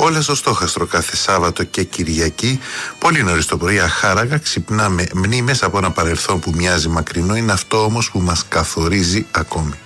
Όλα στο στόχαστρο κάθε Σάββατο και Κυριακή. Πολύ νωρίς το πρωί, αχάραγα, ξυπνάμε μνήμες από ένα παρελθόν που μοιάζει μακρινό. Είναι αυτό όμως που μας καθορίζει ακόμη.